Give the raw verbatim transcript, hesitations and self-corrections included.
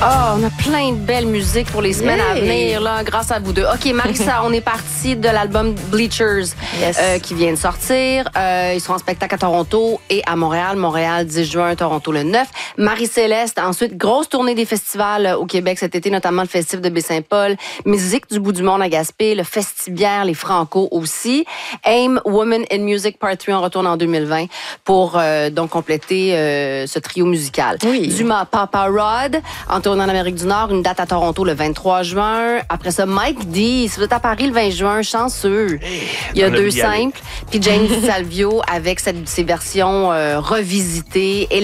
Ah, oh, on a plein de belles musiques pour les semaines Yeah. à venir, là, grâce à vous deux. OK, Marissa, on est parti de l'album Bleachers Yes. euh, qui vient de sortir. Euh, ils sont en spectacle à Toronto et à Montréal. Montréal, dix juin, Toronto le neuf. Marie-Céleste, ensuite, grosse tournée des festivals au Québec cet été, notamment le Festival de Baie-Saint-Paul, Musique du bout du monde à Gaspé, le Festibière, les Franco aussi. AIM, Women in Music Part trois, on retourne en deux mille vingt pour euh, donc compléter euh, ce trio musical. Oui. Du Papa Rod, en tournant en Amérique du Nord, une date à Toronto le vingt-trois juin. Après ça, Mike D, si vous êtes à Paris le vingt juin, chanceux. Il y a on a deux vu y aller. simples. Puis James Salvio avec cette, ses versions euh, revisitées. Et